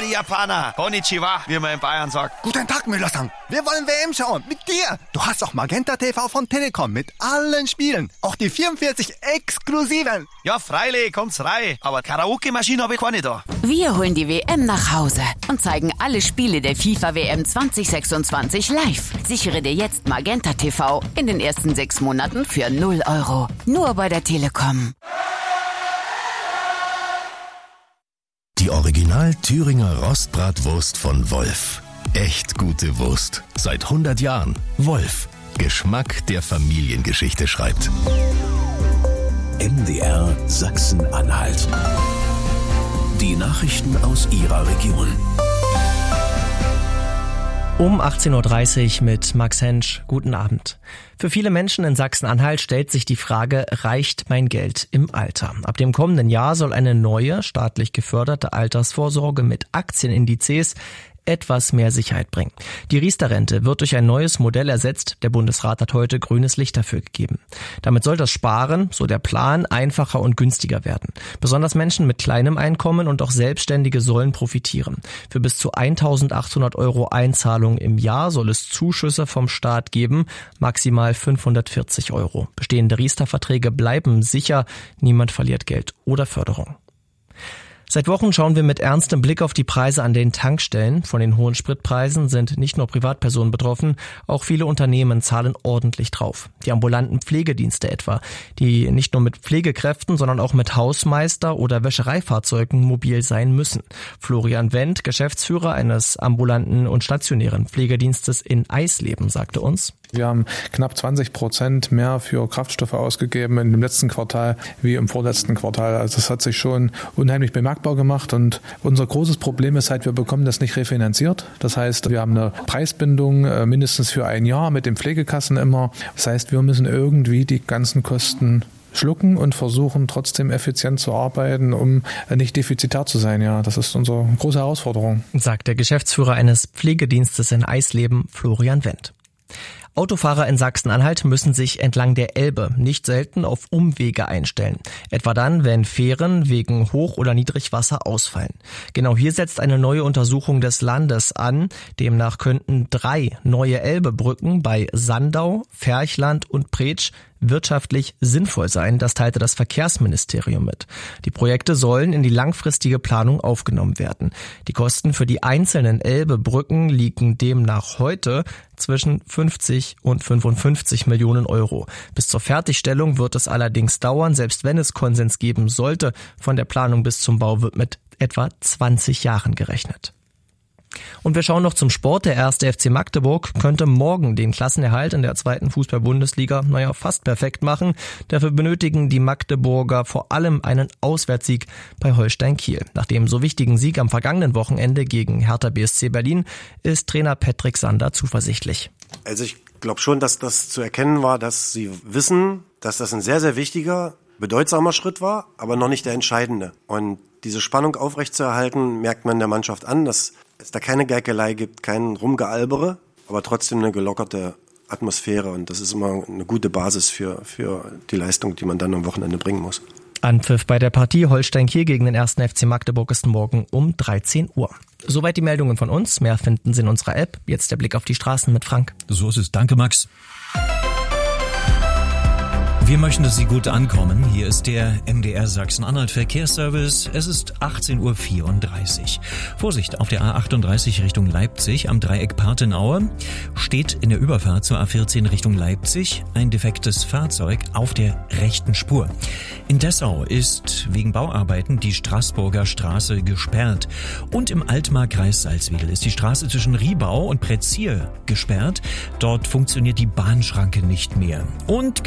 die Japaner. Konnichiwa, wie man in Bayern sagt. Guten Tag, Müller-san. Wir wollen WM schauen. Mit dir. Du hast auch Magenta TV von Telekom mit allen Spielen. Auch die 44 exklusiven. Ja, freilich, kommt's rein. Aber Karaoke-Maschine habe ich keine da. Wir holen die WM nach Hause und zeigen alle Spiele der FIFA-WM 2026 live. Sichere dir jetzt Magenta TV in den ersten 6 Monaten für 0 €. Nur bei der Telekom. Die Original Thüringer Rostbratwurst von Wolf. Echt gute Wurst. Seit 100 Jahren. Wolf. Geschmack, der Familiengeschichte schreibt. MDR Sachsen-Anhalt. Die Nachrichten aus Ihrer Region. Um 18.30 Uhr mit Max Hensch. Guten Abend. Für viele Menschen in Sachsen-Anhalt stellt sich die Frage, reicht mein Geld im Alter? Ab dem kommenden Jahr soll eine neue, staatlich geförderte Altersvorsorge mit Aktienindizes etwas mehr Sicherheit bringen. Die Riester-Rente wird durch ein neues Modell ersetzt. Der Bundesrat hat heute grünes Licht dafür gegeben. Damit soll das Sparen, so der Plan, einfacher und günstiger werden. Besonders Menschen mit kleinem Einkommen und auch Selbstständige sollen profitieren. Für bis zu 1.800 € Einzahlung im Jahr soll es Zuschüsse vom Staat geben, maximal 540 €. Bestehende Riester-Verträge bleiben sicher, niemand verliert Geld oder Förderung. Seit Wochen schauen wir mit ernstem Blick auf die Preise an den Tankstellen. Von den hohen Spritpreisen sind nicht nur Privatpersonen betroffen, auch viele Unternehmen zahlen ordentlich drauf. Die ambulanten Pflegedienste etwa, die nicht nur mit Pflegekräften, sondern auch mit Hausmeister- oder Wäschereifahrzeugen mobil sein müssen. Florian Wendt, Geschäftsführer eines ambulanten und stationären Pflegedienstes in Eisleben, sagte uns: Wir haben knapp 20% mehr für Kraftstoffe ausgegeben in dem letzten Quartal wie im vorletzten Quartal. Also das hat sich schon unheimlich bemerkbar gemacht und unser großes Problem ist halt, wir bekommen das nicht refinanziert. Das heißt, wir haben eine Preisbindung mindestens für 1 Jahr mit den Pflegekassen immer. Das heißt, wir müssen irgendwie die ganzen Kosten schlucken und versuchen trotzdem effizient zu arbeiten, um nicht defizitär zu sein. Ja, das ist unsere große Herausforderung, sagt der Geschäftsführer eines Pflegedienstes in Eisleben, Florian Wendt. Autofahrer in Sachsen-Anhalt müssen sich entlang der Elbe nicht selten auf Umwege einstellen. Etwa dann, wenn Fähren wegen Hoch- oder Niedrigwasser ausfallen. Genau hier setzt eine neue Untersuchung des Landes an. Demnach könnten 3 neue Elbebrücken bei Sandau, Ferchland und Pretsch wirtschaftlich sinnvoll sein. Das teilte das Verkehrsministerium mit. Die Projekte sollen in die langfristige Planung aufgenommen werden. Die Kosten für die einzelnen Elbebrücken liegen demnach heute zwischen 50 und 55 Millionen €. Bis zur Fertigstellung wird es allerdings dauern, selbst wenn es Konsens geben sollte. Von der Planung bis zum Bau wird mit etwa 20 Jahren gerechnet. Und wir schauen noch zum Sport. Der 1. FC Magdeburg könnte morgen den Klassenerhalt in der 2. Fußball-Bundesliga fast perfekt machen. Dafür benötigen die Magdeburger vor allem einen Auswärtssieg bei Holstein Kiel. Nach dem so wichtigen Sieg am vergangenen Wochenende gegen Hertha BSC Berlin ist Trainer Patrick Sander zuversichtlich. Also ich glaube schon, dass das zu erkennen war, dass sie wissen, dass das ein sehr, sehr wichtiger, bedeutsamer Schritt war, aber noch nicht der entscheidende. Und diese Spannung aufrechtzuerhalten, merkt man der Mannschaft an, dass es da keine Geigelei gibt, kein Rumgealbere, aber trotzdem eine gelockerte Atmosphäre. Und das ist immer eine gute Basis für die Leistung, die man dann am Wochenende bringen muss. Anpfiff bei der Partie Holstein Kiel gegen den 1. FC Magdeburg ist morgen um 13 Uhr. Soweit die Meldungen von uns. Mehr finden Sie in unserer App. Jetzt der Blick auf die Straßen mit Frank. So ist es. Danke, Max. Wir möchten, dass Sie gut ankommen. Hier ist der MDR Sachsen-Anhalt Verkehrsservice. Es ist 18.34 Uhr. Vorsicht, auf der A38 Richtung Leipzig am Dreieck Parthenaue steht in der Überfahrt zur A14 Richtung Leipzig ein defektes Fahrzeug auf der rechten Spur. In Dessau ist wegen Bauarbeiten die Straßburger Straße gesperrt. Und im Altmark-Kreis Salzwedel ist die Straße zwischen Riebau und Pretzier gesperrt. Dort funktioniert die Bahnschranke nicht mehr. Und